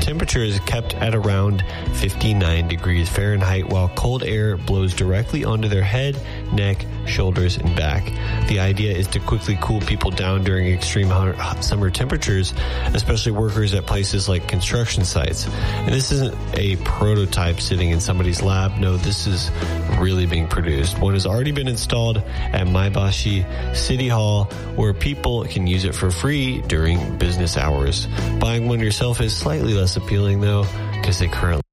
temperature is kept at around 59 degrees Fahrenheit, while cold air blows directly onto their head, neck, shoulders, and back. The idea is to quickly cool people down during extreme hot summer temperatures, especially workers at places like construction sites. And this isn't a prototype sitting in somebody's lab. No, this is really being produced. One has already been installed at Maebashi City Hall, where people can use it for free during business hours. Buying one yourself is slightly less appealing, though, because they currently